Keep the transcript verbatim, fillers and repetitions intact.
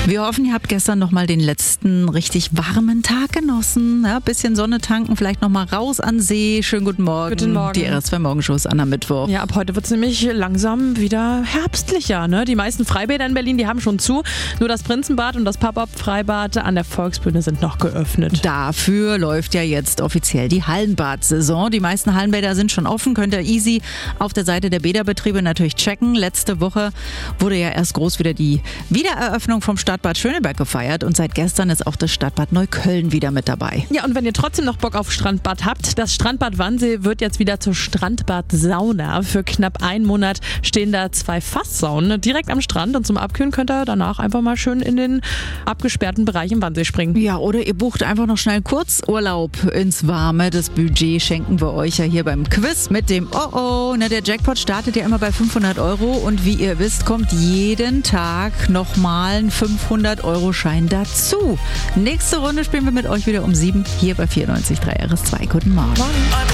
Wir hoffen, ihr habt gestern noch mal den letzten richtig warmen Tag genossen. Ja, bisschen Sonne tanken, vielleicht noch mal raus an See. Schönen guten Morgen. Guten Morgen. Die R S zwei Morgenshows an am Mittwoch. Ja, ab heute wird es nämlich langsam wieder herbstlicher. Ne? Die meisten Freibäder in Berlin, die haben schon zu. Nur das Prinzenbad und das Pop-Up-Freibad an der Volksbühne sind noch geöffnet. Dafür läuft ja jetzt offiziell die Hallenbad-Saison. Die meisten Hallenbäder sind schon offen. Könnt ihr easy auf der Seite der Bäderbetriebe natürlich checken. Letzte Woche wurde ja erst groß wieder die Wiedereröffnung vom Stadtbad Schöneberg gefeiert und seit gestern ist auch das Stadtbad Neukölln wieder mit dabei. Ja, und wenn ihr trotzdem noch Bock auf Strandbad habt, das Strandbad Wannsee wird jetzt wieder zur Strandbad-Sauna. Für knapp einen Monat stehen da zwei Fasssaunen direkt am Strand und zum Abkühlen könnt ihr danach einfach mal schön in den abgesperrten Bereich im Wannsee springen. Ja, oder ihr bucht einfach noch schnell Kurzurlaub ins Warme. Das Budget schenken wir euch ja hier beim Quiz mit dem Oh Oh. Na, der Jackpot startet ja immer bei fünfhundert Euro und wie ihr wisst, kommt jeden Tag nochmal ein fünfhundert-Euro-Schein dazu. Nächste Runde spielen wir mit euch wieder um sieben hier bei vierundneunzig Komma drei R S zwei. Guten Morgen. Morgen.